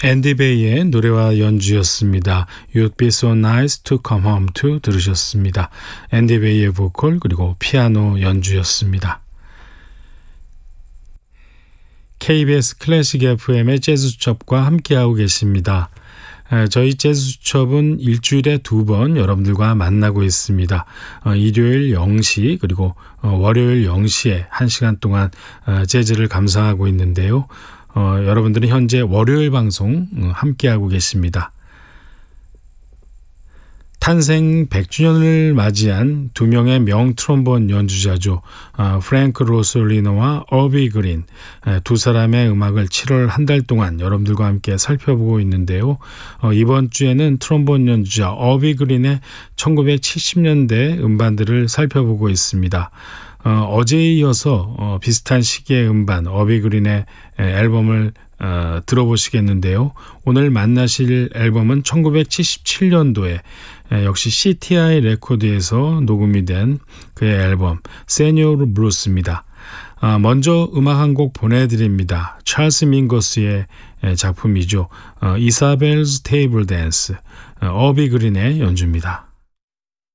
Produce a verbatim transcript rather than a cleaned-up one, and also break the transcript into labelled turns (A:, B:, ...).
A: 앤디 베이의 노래와 연주였습니다. You'd be so nice to come home to 들으셨습니다. 앤디 베이의 보컬 그리고 피아노 연주였습니다. 케이비에스 클래식 에프엠의 재즈수첩과 함께하고 계십니다. 저희 재즈수첩은 일주일에 두 번 여러분들과 만나고 있습니다. 일요일 영 시 그리고 월요일 영 시에 한 시간 동안 재즈를 감상하고 있는데요. 어, 여러분들은 현재 월요일 방송 함께하고 계십니다. 탄생 백 주년을 맞이한 두 명의 명 트롬본 연주자죠. 어, 프랭크 로솔리노와 어비 그린 두 사람의 음악을 칠월 한 달 동안 여러분들과 함께 살펴보고 있는데요. 어, 이번 주에는 트롬본 연주자 어비 그린의 천구백칠십 년대 음반들을 살펴보고 있습니다. 어, 어제에 이어서 어, 비슷한 시기의 음반 어비 그린의 에, 앨범을 어, 들어보시겠는데요. 오늘 만나실 앨범은 천구백칠십칠 년도에 에, 역시 씨티아이 레코드에서 녹음이 된 그의 앨범 세뇨르 블루스입니다. 아, 먼저 음악 한 곡 보내드립니다. 찰스 밍거스의 에, 작품이죠. 어, 이사벨's 테이블 댄스 어, 어비 그린의 연주입니다.